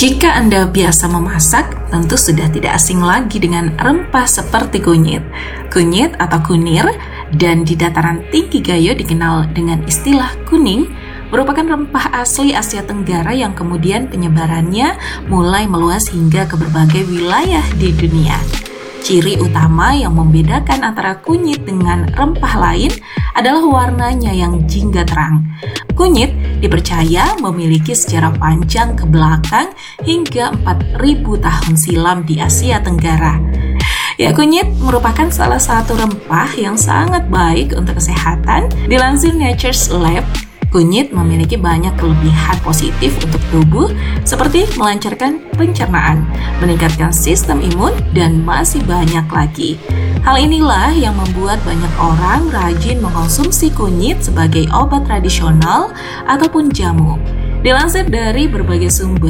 Jika Anda biasa memasak, tentu sudah tidak asing lagi dengan rempah seperti kunyit. Kunyit atau kunir, dan di dataran tinggi Gayo dikenal dengan istilah kuning, merupakan rempah asli Asia Tenggara yang kemudian penyebarannya mulai meluas hingga ke berbagai wilayah di dunia. Ciri utama yang membedakan antara kunyit dengan rempah lain adalah warnanya yang jingga terang. Kunyit dipercaya memiliki sejarah panjang ke belakang hingga 4.000 tahun silam di Asia Tenggara. Ya, kunyit merupakan salah satu rempah yang sangat baik untuk kesehatan. Dilansir Nature's Lab, kunyit memiliki banyak kelebihan positif untuk tubuh seperti melancarkan pencernaan, meningkatkan sistem imun, dan masih banyak lagi. Hal inilah yang membuat banyak orang rajin mengkonsumsi kunyit sebagai obat tradisional ataupun jamu. Dilansir dari berbagai sumber,